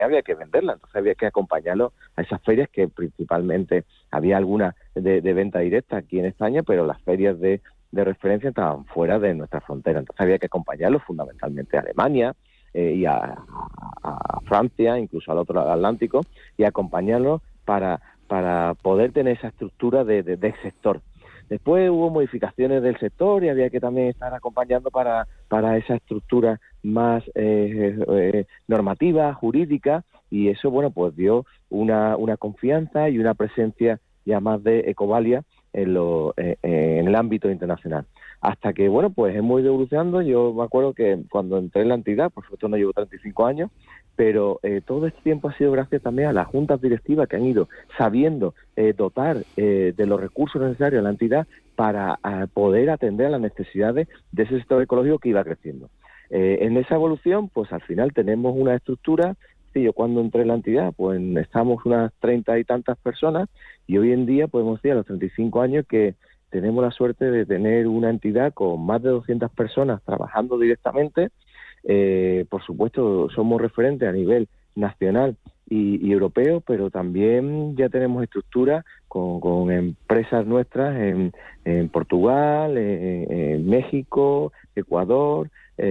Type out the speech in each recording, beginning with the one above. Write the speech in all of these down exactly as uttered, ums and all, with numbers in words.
había que venderla, entonces había que acompañarlo a esas ferias que principalmente había algunas de, de venta directa aquí en España, pero las ferias de, de referencia estaban fuera de nuestra frontera, entonces había que acompañarlo fundamentalmente a Alemania eh, y a, a, a Francia, incluso al otro lado del Atlántico, y acompañarlo para, para poder tener esa estructura de, de, del sector. Después hubo modificaciones del sector y había que también estar acompañando para, para esa estructura más eh, eh, normativa, jurídica, y eso, bueno, pues dio una, una confianza y una presencia ya más de Ecovalia en, lo, eh, en el ámbito internacional. Hasta que, bueno, pues hemos ido evolucionando. Yo me acuerdo que cuando entré en la entidad, por supuesto no llevo treinta y cinco años, pero eh, todo este tiempo ha sido gracias también a las juntas directivas que han ido sabiendo eh, dotar eh, de los recursos necesarios a la entidad para a poder atender a las necesidades de ese sector ecológico que iba creciendo. Eh, en esa evolución, pues al final tenemos una estructura. Sí, yo cuando entré en la entidad, pues estamos unas treinta y tantas personas, y hoy en día podemos decir a los treinta y cinco años que tenemos la suerte de tener una entidad con más de doscientas personas trabajando directamente. Eh, por supuesto, somos referentes a nivel nacional y, y europeo, pero también ya tenemos estructuras con, con empresas nuestras en, en Portugal, en, en México, Ecuador,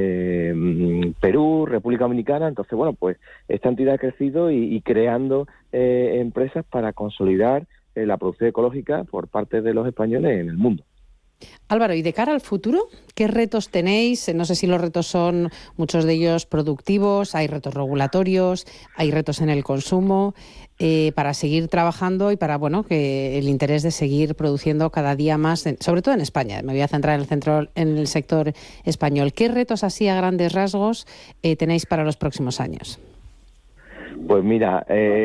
eh, Perú, República Dominicana. Entonces, bueno, pues esta entidad ha crecido y, y creando eh, empresas para consolidar eh, la producción ecológica por parte de los españoles en el mundo. Álvaro, y de cara al futuro, ¿qué retos tenéis? No sé si los retos son muchos de ellos productivos, hay retos regulatorios, hay retos en el consumo, eh, para seguir trabajando y para, bueno, que el interés de seguir produciendo cada día más, en, sobre todo en España. Me voy a centrar en el centro, en el sector español. ¿Qué retos así a grandes rasgos eh, tenéis para los próximos años? Pues mira,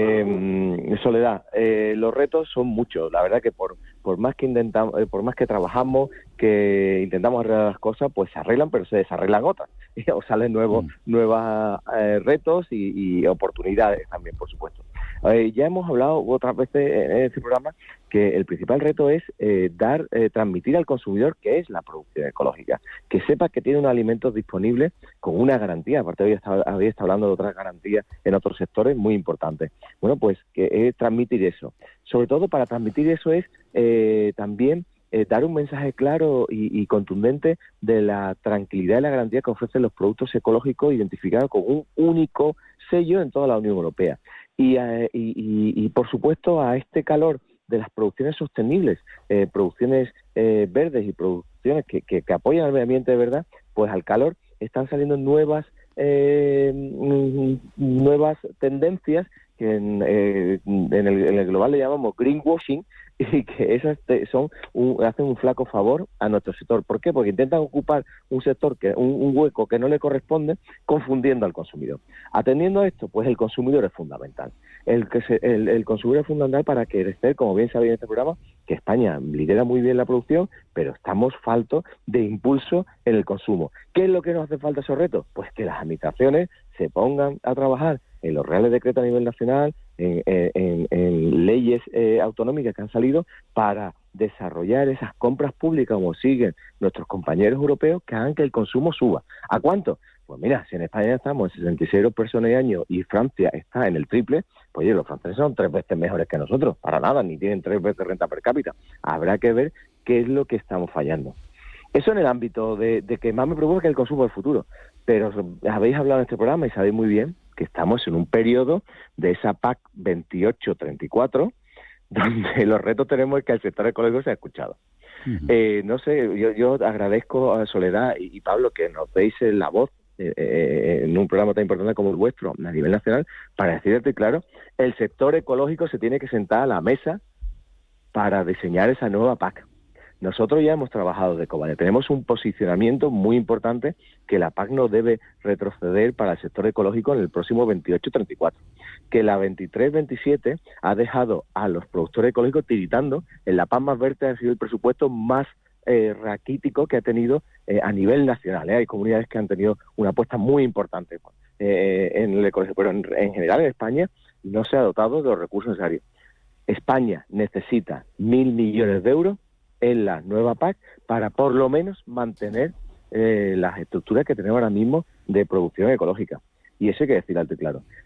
eh, Soledad, eh, los retos son muchos. La verdad que por por más que intentamos, eh, por más que trabajamos, que intentamos arreglar las cosas, pues se arreglan, pero se desarreglan otras. O salen nuevos mm. nuevos eh, retos y, y oportunidades también, por supuesto. Eh, ya hemos hablado otras veces en este programa que el principal reto es eh, dar, eh, transmitir al consumidor qué es la producción ecológica, que sepa que tiene unos alimentos disponibles con una garantía. Aparte, había estado, había estado hablando de otras garantías en otros sectores muy importantes. Bueno, pues que es transmitir eso. Sobre todo para transmitir eso es eh, también eh, dar un mensaje claro y, y contundente de la tranquilidad y la garantía que ofrecen los productos ecológicos identificados con un único sello en toda la Unión Europea. Y, eh, y, y, y por supuesto, a este calor de las producciones sostenibles, eh, producciones eh, verdes y producciones que, que, que apoyan al medio ambiente de verdad, pues al calor están saliendo nuevas eh, nuevas tendencias que en, eh, en, el, en el global le llamamos greenwashing, y que esas te, son un, hacen un flaco favor a nuestro sector. ¿Por qué? Porque intentan ocupar un sector, que un, un hueco que no le corresponde, confundiendo al consumidor. Atendiendo a esto, pues el consumidor es fundamental. El, que se, el, el consumidor es fundamental para crecer, como bien sabéis en este programa, que España lidera muy bien la producción, pero estamos faltos de impulso en el consumo. ¿Qué es lo que nos hace falta esos retos? Pues que las administraciones se pongan a trabajar en los reales decretos a nivel nacional, en, en, en leyes eh, autonómicas que han salido para desarrollar esas compras públicas, como siguen nuestros compañeros europeos, que hagan que el consumo suba. ¿A cuánto? Pues mira, si en España estamos en sesenta y seis personas al año y Francia está en el triple, pues oye, los franceses son tres veces mejores que nosotros, para nada, ni tienen tres veces renta per cápita. Habrá que ver qué es lo que estamos fallando. Eso en el ámbito de, de que más me preocupa, que el consumo del futuro. Pero habéis hablado en este programa y sabéis muy bien que estamos en un periodo de esa P A C veintiocho treinta y cuatro, donde los retos tenemos es que el sector ecológico se ha escuchado. Uh-huh. Eh, no sé, yo, yo agradezco a Soledad y, y Pablo que nos deis la voz eh, eh, en un programa tan importante como el vuestro a nivel nacional, para decirte claro, el sector ecológico se tiene que sentar a la mesa para diseñar esa nueva P A C. Nosotros ya hemos trabajado de Ecovalia, tenemos un posicionamiento muy importante que la P A C no debe retroceder para el sector ecológico en el próximo veintiocho treinta y cuatro, que la veintitrés veintisiete ha dejado a los productores ecológicos tiritando. En la P A C más verde ha sido el presupuesto más eh, raquítico que ha tenido eh, a nivel nacional. ¿eh? Hay comunidades que han tenido una apuesta muy importante eh, en el ecológico, pero en, en general en España no se ha dotado de los recursos necesarios. España necesita mil millones de euros en la nueva P A C para por lo menos mantener eh, las estructuras que tenemos ahora mismo de producción ecológica. Y eso hay que decir alto y claro.